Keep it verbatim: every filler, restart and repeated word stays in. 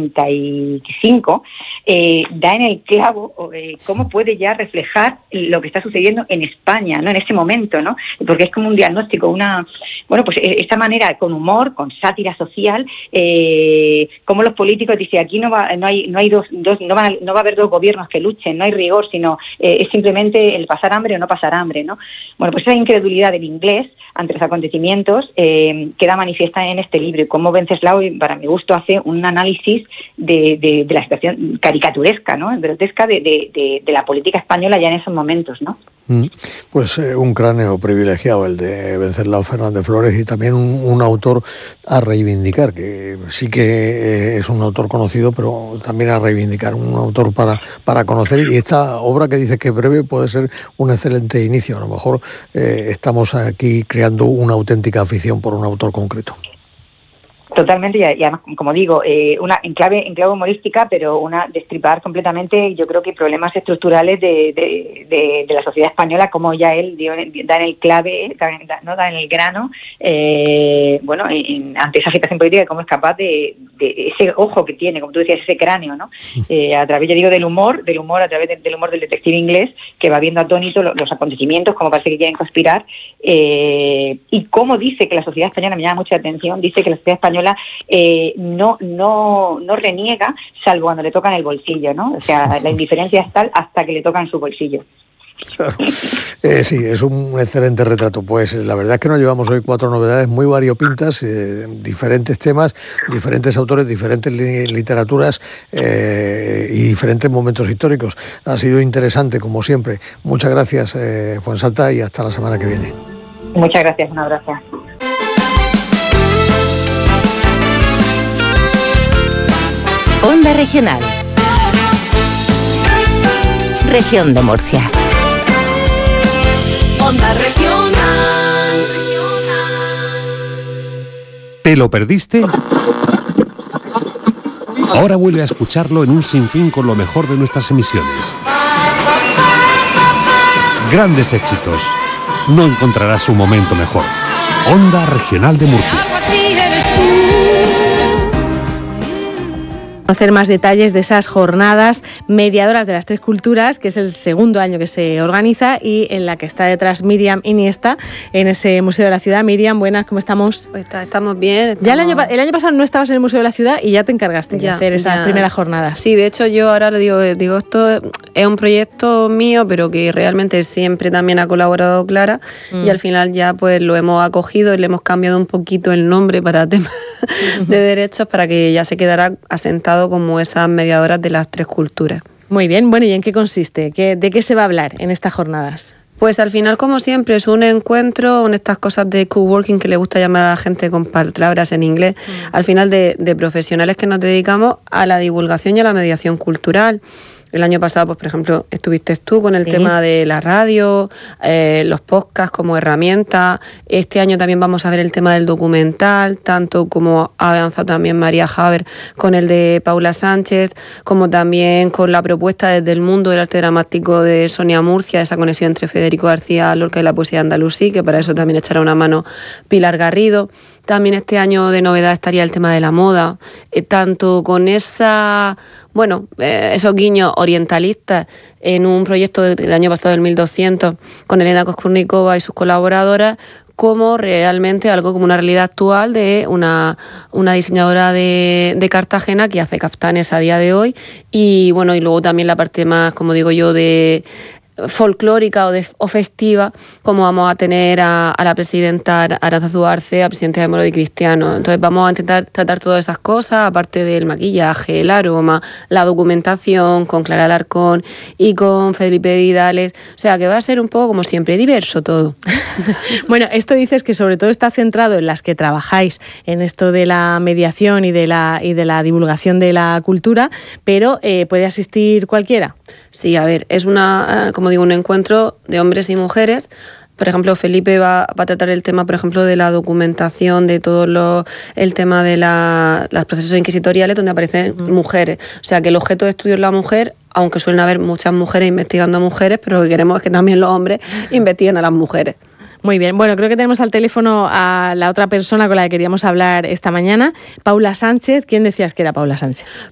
treinta y cinco, eh, da en el clavo eh, cómo puede ya reflejar lo que está sucediendo en España, ¿no? En ese momento, ¿no? Porque es como un diagnóstico, una, bueno, pues esa manera, con humor, con sátira social, eh, como los políticos dicen, aquí no va, no hay, no hay dos, dos no, va, no va a haber dos gobiernos que luchen, no hay rigor, sino eh, es simplemente el pasar hambre o no pasar hambre, ¿no? Bueno, pues esa incredulidad del inglés ante los acontecimientos eh, queda manifiesta en este libro, y cómo Wenceslao, para mi gusto, hace un análisis de, de, de la situación caricaturesca, ¿no? Grotesca de, de, de, de la política española ya en esos momentos, ¿no? Pues eh, un cráneo privilegiado el de Wenceslao Fernández Flores, y también un, un autor a reivindicar, que sí que eh, es un autor conocido, pero también a reivindicar, un autor para, para conocer, y esta obra que dice que es breve puede ser un excelente inicio. A lo mejor eh, estamos aquí creando una auténtica afición por un autor concreto. Totalmente, y además, como digo, eh, una en clave, en clave humorística, pero una destripar completamente, yo creo que problemas estructurales de, de, de, de la sociedad española, como ya él dio, da en el clave, da, da, ¿no? da en el grano, eh, bueno, en, ante esa agitación política, cómo es capaz de, de ese ojo que tiene, como tú decías, ese cráneo, ¿no? Eh, a través, ya digo, del humor, del humor, a través de, del humor del detective inglés, que va viendo atónito los, los acontecimientos, como parece que quieren conspirar, eh, y cómo dice que la sociedad española, me llama mucha atención, dice que la sociedad española Eh, no no no reniega, salvo cuando le tocan el bolsillo, ¿no? O sea, la indiferencia es tal hasta que le tocan su bolsillo. Claro. Eh, sí, es un excelente retrato. Pues la verdad es que nos llevamos hoy cuatro novedades muy variopintas, eh, diferentes temas, diferentes autores, diferentes li- literaturas eh, y diferentes momentos históricos. Ha sido interesante, como siempre. Muchas gracias, eh, Fuensalta, y hasta la semana que viene. Muchas gracias, un abrazo. Onda Regional. Región de Murcia. Onda Regional. ¿Te lo perdiste? Ahora vuelve a escucharlo en un sinfín con lo mejor de nuestras emisiones. Grandes éxitos. No encontrarás un momento mejor. Onda Regional de Murcia. Conocer más detalles de esas jornadas mediadoras de las tres culturas, que es el segundo año que se organiza y en la que está detrás Miriam Iniesta en ese Museo de la Ciudad. Miriam, buenas, ¿cómo estamos? Pues está, estamos bien. Estamos... Ya el año, el año pasado no estabas en el Museo de la Ciudad y ya te encargaste ya, de hacer esas ya. primeras jornadas. Sí, de hecho yo ahora le digo, digo, esto es un proyecto mío, pero que realmente siempre también ha colaborado Clara, mm. y al final ya pues lo hemos acogido y le hemos cambiado un poquito el nombre para temas uh-huh. de derechos, para que ya se quedara asentado como esas mediadoras de las tres culturas. Muy bien, bueno, ¿y en qué consiste? ¿Qué, ¿De qué se va a hablar en estas jornadas? Pues al final, como siempre, es un encuentro, en estas cosas de coworking que le gusta llamar a la gente con palabras en inglés, mm. al final de, de profesionales que nos dedicamos a la divulgación y a la mediación cultural. El año pasado, pues por ejemplo, estuviste tú con el sí. tema de la radio, eh, los podcasts como herramienta. Este año también vamos a ver el tema del documental, tanto como ha avanzado también María Haber con el de Paula Sánchez, como también con la propuesta desde el mundo del arte dramático de Sonia Murcia, esa conexión entre Federico García Lorca y la poesía andalusí, que para eso también echará una mano Pilar Garrido. También este año de novedad estaría el tema de la moda, eh, tanto con esa, bueno, eh, esos guiños orientalistas en un proyecto del año pasado, del mil doscientos, con Elena Koskórnikova y sus colaboradoras, como realmente algo como una realidad actual de una, una diseñadora de, de Cartagena que hace caftanes a día de hoy. Y bueno, y luego también la parte más, como digo yo, de folclórica o, de, o festiva, como vamos a tener a, a la presidenta Arantzazu Arce, a presidenta de Moro y Cristiano. Entonces vamos a intentar tratar todas esas cosas, aparte del maquillaje, el aroma, la documentación, con Clara Alarcón y con Felipe Vidales. O sea, que va a ser un poco, como siempre, diverso todo. Bueno, esto dices que sobre todo está centrado en las que trabajáis en esto de la mediación y de la, y de la divulgación de la cultura, pero eh, ¿puede asistir cualquiera? Sí, a ver, es una, como digo, un encuentro de hombres y mujeres. Por ejemplo, Felipe va, va a tratar el tema, por ejemplo, de la documentación, de todo lo, el tema de la, los procesos inquisitoriales donde aparecen uh-huh. mujeres. O sea, que el objeto de estudio es la mujer, aunque suelen haber muchas mujeres investigando a mujeres, pero lo que queremos es que también los hombres investiguen a las mujeres. Muy bien, bueno, creo que tenemos al teléfono a la otra persona con la que queríamos hablar esta mañana, Paula Sánchez. ¿Quién decías que era Paula Sánchez?